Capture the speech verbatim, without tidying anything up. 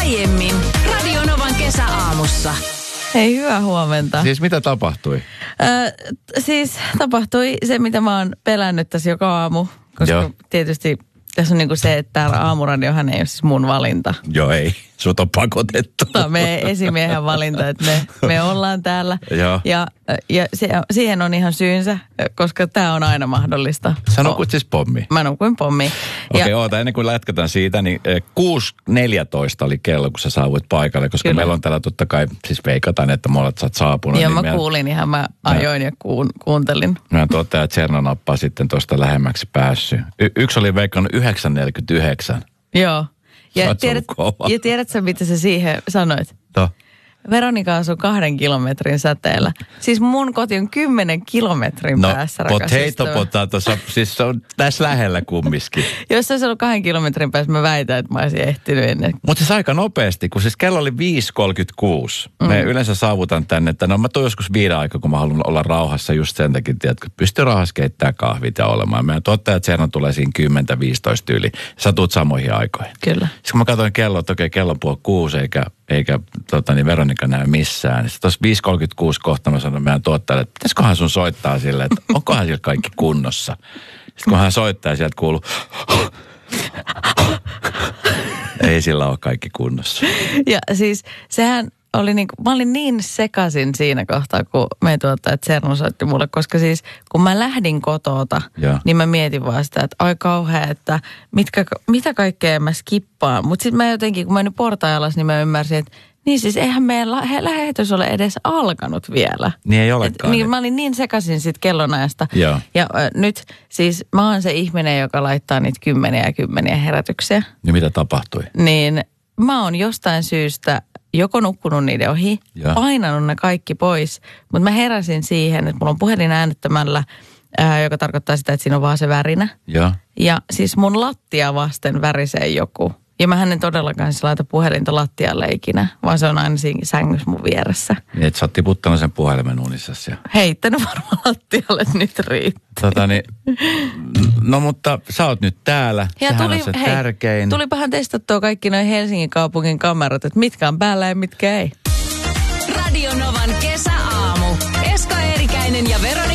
Aiemmin Radio Novan kesäaamussa. Hei, hyvää huomenta. Siis mitä tapahtui? Äh, siis tapahtui se, mitä mä oon pelännyt tässä joka aamu. Koska Joo. tietysti tässä on niinku se, että täällä aamuradiohan ei ole siis mun valinta. Joo, ei. Sut on pakotettu. Tämä on meidän esimiehen valinta, että me, me ollaan täällä. Joo. Ja, ja se, siihen on ihan syynsä, koska tämä on aina mahdollista. Sä nukut siis pommi? Mä nukuin pommi. Okei, okay, oota, ennen kuin lätkätään siitä, niin kuusi neljätoista oli kello, kun sä saavuit paikalle, koska Kyllä. meillä on täällä totta kai, siis veikataan, että molemmat sä oot saapunut. Joo, niin mä meidän... kuulin ihan, mä ajoin ja kuun, kuuntelin. Mä totean, että Serno nappaa sitten tuosta lähemmäksi päässyt. Y- yksi oli veikannut yhdeksän neljäkymmentäyhdeksän. Joo. Ja, tiedät, ja tiedätkö, mitä sä siihen sanoit? No. Veronika asuu kahden kilometrin säteellä. Siis mun koti on kymmenen kilometrin no, päässä, rakas potato, potato, siis se on tässä lähellä kumminkin. Jos se olisi ollut kahden kilometrin päässä, mä väitän, että mä olisin ehtinyt ennen. Mutta siis aika nopeasti, kun siis kello oli viisi kolmekymmentäkuusi. Mm. Me yleensä saavutan tänne, että no mä tuon joskus viiden aikaa, kun mä haluan olla rauhassa just sen takia, että pystyy rauhassa keittämään kahvit ja olemaan. Meidän tuottajat Serno tulee siinä kymmenen viisitoista yli. Sä tuut samoihin aikoihin. Kyllä. Siis kun mä katsoin kello, että okei, kello on puoli kuusi, eikä, eikä tota, niin Veronika näy missään. Niin tuossa viisi kolmekymmentäkuusi kohta mä sanoin meidän tuottajalle, että pitäisiköhän sun soittaa silleen, että onkohan siellä kaikki kunnossa. Sitten kun hän soittaa ja sieltä kuuluu, ei sillä ole kaikki kunnossa. Ja siis sehän oli niin kuin, mä olin niin sekaisin siinä kohtaa, kun me tuottajat Serno soitti mulle, koska siis kun mä lähdin kotota, ja. niin mä mietin vaan sitä, että ai kauhea, että mitkä, mitä kaikkea mä skippaan. Mutta sitten mä jotenkin, kun mä nyt portaan alas, niin mä ymmärsin, että niin siis eihän meidän lähetys ole edes alkanut vielä. Niin ei olekaan. Et, niin mä olin niin sekaisin siitä kellonajasta. Ja, ja äh, nyt siis mä oon se ihminen, joka laittaa niitä kymmeniä ja kymmeniä herätyksiä. Ja mitä tapahtui? Niin mä oon jostain syystä joko nukkunut niiden ohi, ja. painanut ne kaikki pois. Mutta mä heräsin siihen, että mulla on puhelin äänettämällä, ää, joka tarkoittaa sitä, että siinä on vaan se värinä. Ja, ja siis mun lattia vasten värisee joku. Ja mä en todellakaan siis laita puhelinta lattialle ikinä, vaan se on aina siinä sängyssä mun vieressä. Niin, että sä oot tiputtanut sen puhelimen unissasi. Ja... heittänyt varmaan lattialle, että nyt riittää. Tota niin, no mutta sä oot nyt täällä, ja sehän tuli, on se hei, tärkein. Tulipahan testattua kaikki noin Helsingin kaupungin kamerat, että mitkä on päällä ja mitkä ei. Radio Novan kesäaamu. Esko Eerikäinen ja Veronika